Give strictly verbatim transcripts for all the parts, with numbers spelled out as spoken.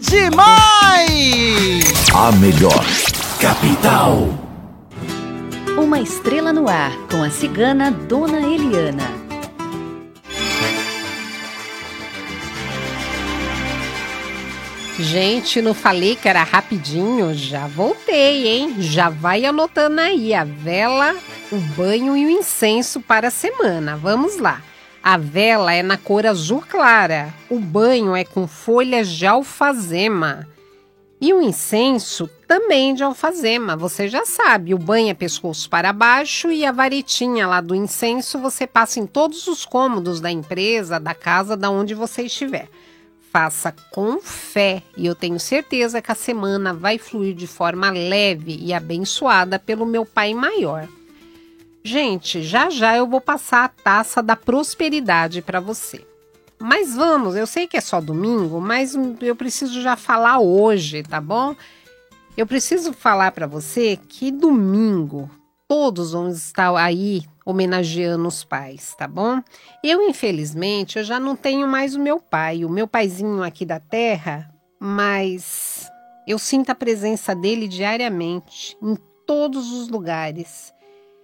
Demais! A melhor capital. Uma estrela no ar, com a cigana Dona Eliana. Gente, não falei que era rapidinho? Já voltei, hein? Já vai anotando aí a vela, o banho e o incenso para a semana. Vamos lá. A vela é na cor azul clara. O banho é com folhas de alfazema. E o incenso também de alfazema. Você já sabe, o banho é pescoço para baixo e a varetinha lá do incenso você passa em todos os cômodos da empresa, da casa, da onde você estiver. Faça com fé e eu tenho certeza que a semana vai fluir de forma leve e abençoada pelo meu Pai Maior. Gente, já já eu vou passar a taça da prosperidade para você. Mas vamos, eu sei que é só domingo, mas eu preciso já falar hoje, tá bom? Eu preciso falar para você que domingo todos vão estar aí homenageando os pais, tá bom? Eu, infelizmente, eu já não tenho mais o meu pai, o meu paizinho aqui da terra, mas eu sinto a presença dele diariamente, em todos os lugares,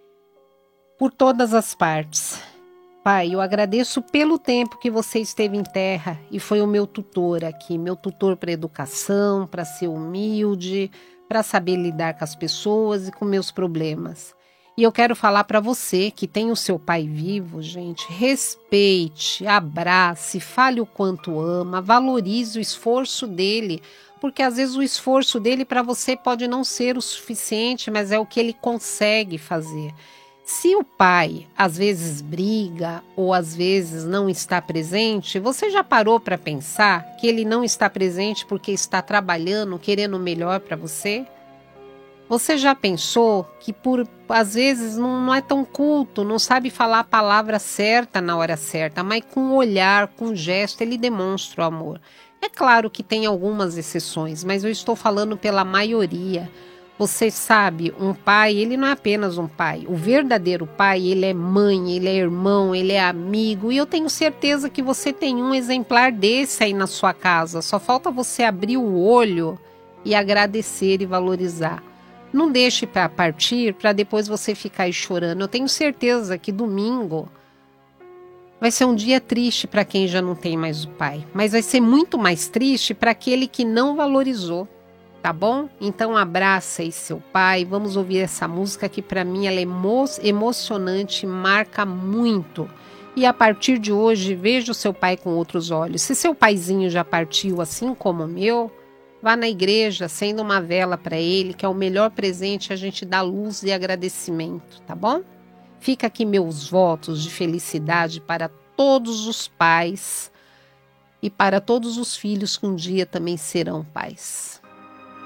por todas as partes. Pai, eu agradeço pelo tempo que você esteve em terra e foi o meu tutor aqui, meu tutor para educação, para ser humilde, para saber lidar com as pessoas e com meus problemas. E eu quero falar para você que tem o seu pai vivo, gente, respeite, abrace, fale o quanto ama, valorize o esforço dele, porque às vezes o esforço dele para você pode não ser o suficiente, mas é o que ele consegue fazer. Se o pai às vezes briga ou às vezes não está presente, você já parou para pensar que ele não está presente porque está trabalhando, querendo o melhor para você? Você já pensou que por às vezes não, não é tão culto, não sabe falar a palavra certa na hora certa, mas com o olhar, com o gesto, ele demonstra o amor. É claro que tem algumas exceções, mas eu estou falando pela maioria. Você sabe, um pai, ele não é apenas um pai. O verdadeiro pai, ele é mãe, ele é irmão, ele é amigo. E eu tenho certeza que você tem um exemplar desse aí na sua casa. Só falta você abrir o olho e agradecer e valorizar. Não deixe para partir para depois você ficar aí chorando. Eu tenho certeza que domingo vai ser um dia triste para quem já não tem mais o pai. Mas vai ser muito mais triste para aquele que não valorizou. Tá bom? Então abraça aí seu pai, vamos ouvir essa música que para mim ela é emo- emocionante, marca muito. E a partir de hoje, veja o seu pai com outros olhos. Se seu paizinho já partiu assim como o meu, vá na igreja, acenda uma vela para ele, que é o melhor presente, a gente dá luz e agradecimento, tá bom? Fica aqui meus votos de felicidade para todos os pais e para todos os filhos que um dia também serão pais.